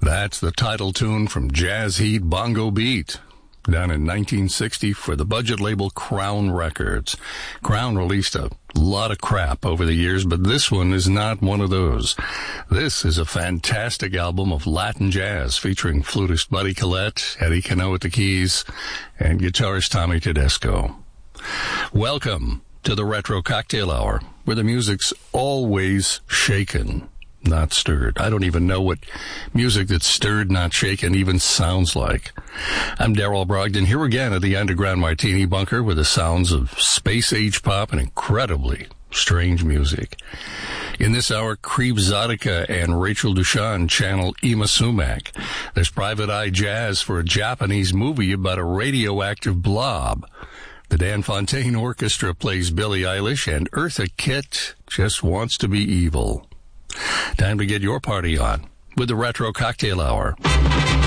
That's the title tune from Jazz Heat Bongo Beat, done in 1960 for the budget label Crown Records. Crown released a lot of crap over the years, but this one is not one of those. This is a fantastic album of Latin jazz featuring flutist Buddy Collette, Eddie Cano at the keys, and guitarist Tommy Tedesco. Welcome to the Retro Cocktail Hour, where the music's always shaken, not stirred. I don't even know what music that's stirred, not shaken, even sounds like. I'm Darrell Brogdon, here again at the Underground Martini Bunker with the sounds of space-age pop and incredibly strange music. In this hour, Kreve Zadika and Rachel Dushan channel Yma Sumac. There's Private Eye Jazz for a Japanese movie about a radioactive blob. The Dan Fontaine Orchestra plays Billie Eilish, and Eartha Kitt just wants to be evil. Time to get your party on with the Retro Cocktail Hour.